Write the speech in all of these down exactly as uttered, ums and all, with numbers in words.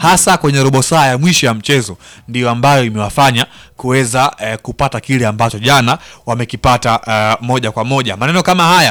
hasa kwenye robo saa ya mwisho ya mchezo ndio ambayo imewafanya kuweza eh, kupata kile ambacho jana wamekipata eh, moja kwa moja. Maneno kama haya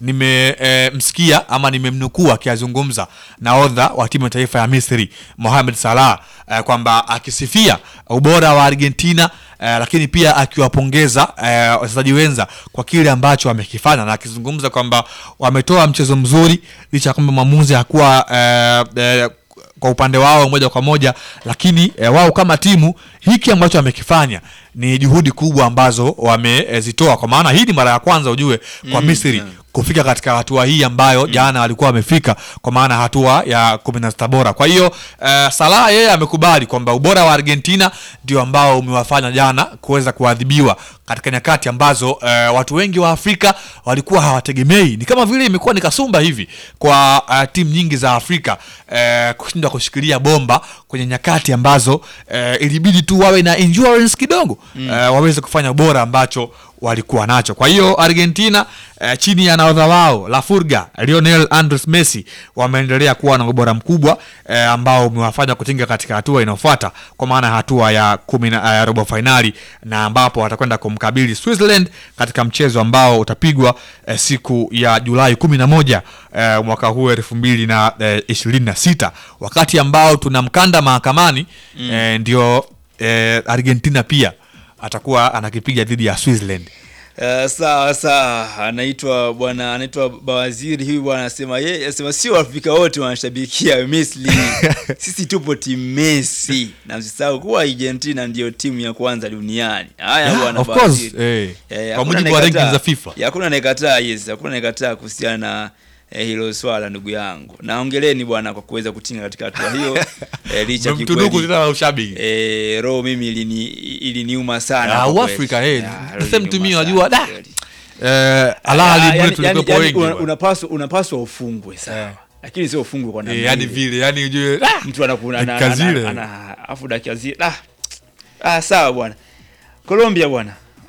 nimemsikia eh, ama nimemnukuu akizungumza nahodha wa timu ya taifa ya Misri Mohamed Salah eh, kwamba akisifia ubora wa Argentina eh, lakini pia akiwapongeza eh, wachezaji wenza kwa kile ambacho wamekifanya, na akizungumza kwamba wametoa mchezo mzuri licha kwamba maamuzi hakuwa eh, eh, kwa upande wao moja kwa moja, lakini e, wao kama timu hiki ambacho wamekifanya ni juhudi kubwa ambazo wamezitoa e, kwa maana hii ni mara ya kwanza ujue kwa mm, Misri yeah. kufika katika hatua hii ambayo mm. jana walikuwa wamefika, kwa maana hatua ya kumi na sita bora. Kwa hiyo uh, Salah yeye amekubali kwamba ubora wa Argentina ndio ambao umewafanya jana kuweza kuadhibiwa katika nyakati ambazo uh, watu wengi wa Afrika walikuwa hawategemei. Ni kama vile imekuwa ni kasumba hivi kwa uh, timu nyingi za Afrika uh, kushindwa kushikilia bomba kwenye nyakati ambazo uh, ilibidi tu wawe na endurance kidogo mm. uh, waweze kufanya bora ambacho walikuwa nacho. Kwa hiyo Argentina eh, chini ya nahodha wao La Furga Lionel Andres Messi wameendelea kuwa na ubora mkubwa eh, ambao umewafanya kutinga katika hatua inayofuata, kwa maana hatua ya kumi na uh, robo finali, na ambapo watakwenda kumkabili Switzerland katika mchezo ambao utapigwa eh, siku ya Julai kumi na moja eh, mwaka huu elfu mbili na ishirini na sita, wakati ambao tunamkanda mahakamani mm. eh, ndio eh, Argentina pia atakuwa anakipiga dhidi ya Switzerland. Uh, sawa sawa, anaitwa bwana anaitwa Bawaziri huyu bwana, anasema yeye anasema sio Afrika wote wanashabikia Messi. Sisi tupo timu Messi. Na msisahau kuwa Argentina ndio timu ya kwanza duniani. Haya bwana yeah, Bawaziri. Eh. Yeah, kwa mujibu wa ranking za FIFA. Hakuna nekataa, yes, hakuna nekataa kuhusiana na eh, hilo swala ndugu yangu. Naongeleni bwana kwa kuweza kutinga katika hatua hiyo. eh, licha kikweli. Tena ushabiki. Eh, roho mimi ilini iliniuma sana ah, kwa Afrika eh. Same to me unajua da. Eh, Alali mwetu tulikuwa wengi. Unapaswa unapaswa ufungwe sawa. Yeah. Lakini sio ufungwe kwa namna. Eh, yani vile, yani ujue mtu anakuwa ana afu dakika zile. Ah. Ah, sawa bwana. Colombia bwana.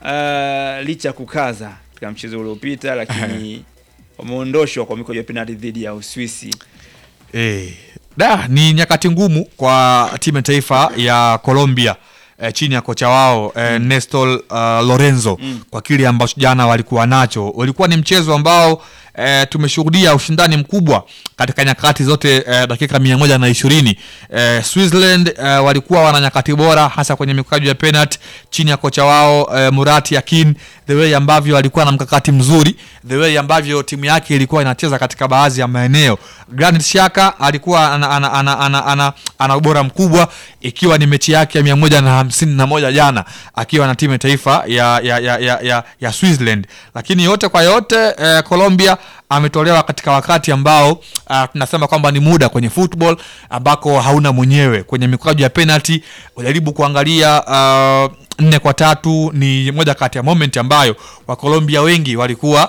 Uh, licha kukaza katika mchezo uliopita lakini wameondoshwa kwa mikojo ya penalty dhidi ya Uswisi. Eh, da ni nyakati ngumu kwa timu ya taifa ya Colombia eh, chini ya kocha wao eh, mm. Nestor uh, Lorenzo mm. kwa kile ambacho jana walikuwa nacho. Ulikuwa ni mchezo ambao eh, tumeshuhudia ushindani mkubwa katika nyakati zote eh, dakika mia moja na ishirini. Eh, Switzerland eh, walikuwa wana nyakati bora hasa kwenye mikojo ya penalty chini ya kocha wao eh, Murat Yakin, the way ambavyo walikuwa na mkakati mzuri, the way ambavyo timu yake ilikuwa inacheza katika baadhi ya maeneo. Granit Xhaka alikuwa ana ana ana ana, ana, ana ubora mkubwa, ikiwa ni mechi yake ya mia moja na hamsini na moja jana akiwa na timu ya taifa ya ya ya ya, ya, ya Switzerland. Lakini yote kwa yote eh, Colombia ametolewa katika wakati ambao uh, tunasema kwamba ni muda kwenye football ambako hauna mwenyewe. Kwenye mikwaju ya penalty ujaribu kuangalia uh, nne kwa tatu ni moja kati ya moment ambayo wa Colombia wengi walikuwa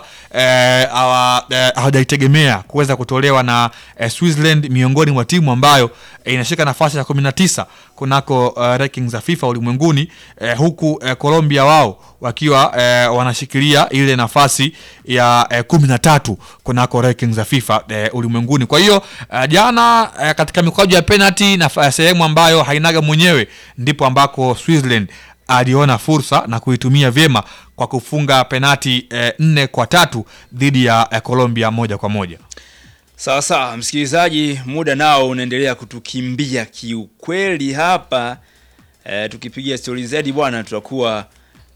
hawajaitegemea eh, eh, kuweza kutolewa na eh, Switzerland, miongoni mwa timu ambayo eh, inashika nafasi ya kumi na tisa kunako uh, rankings za FIFA ulimwenguni, eh, huku eh, Colombia wao wakiwa eh, wanashikilia ile nafasi ya eh, kumi na tatu kunako rankings za FIFA eh, ulimwenguni. Kwa hiyo eh, jana eh, katika mikwaju ya penalty na uh, sehemu ambayo hainaga mwenyewe ndipo ambako Switzerland aliona fursa na kuitumia vyema kwa kufunga penati eh, nne kwa tatu dhidi ya eh, Colombia moja kwa moja. Sawa sawa msikilizaji, muda nao unaendelea kutukimbia kiukweli hapa. Eh, tukipigia story zaidi bwana tutakuwa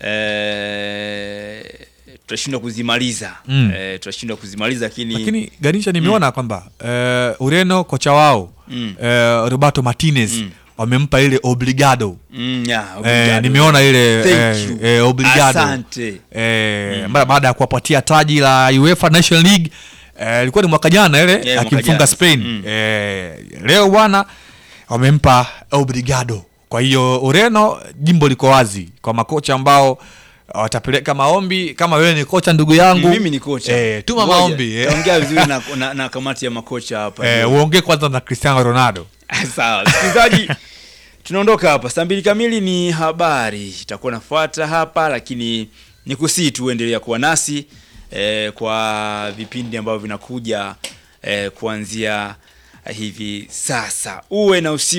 eh, tutashindwa kuzimaliza. Mm. Eh, tutashindwa kuzimaliza lakini lakini Ganisha nimeona mm. kwamba eh, Ureno kocha wao mm. eh, Roberto Martinez mm. wamempa ile obligado. Mm, yeah, obligado. Eh, nimeona ile eh, eh, obligado. Asante. Eh, mm. baada ya kuwapatia taji la UEFA National League eh, ilikuwa ni mwaka jana ile yeah, akimfunga Spain. Mm. Eh, leo bwana wamempa obligado. Kwa hiyo Ureno jimbo liko wazi kwa makocha ambao watapeleka maombi. Kama wewe ni kocha ndugu yangu, mimi ni kocha, eh, tuma maombi. Eh. Taongea vizuri na, na, na kamati ya makocha hapa. Eh, uongee kwanza na Cristiano Ronaldo. Sawa. Msikilizaji, tunaondoka hapa. Saa mbili kamili ni habari itakuwa nafuata hapa, lakini nikusii tu endelea kuwa nasi eh, kwa vipindi ambavyo vinakuja eh, kuanzia hivi sasa. Uwe na usiku